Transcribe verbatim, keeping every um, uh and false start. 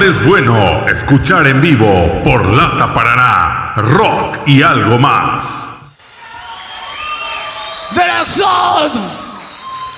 es bueno escuchar en vivo por Lata Paraná, rock y algo más. ¡De la Zona!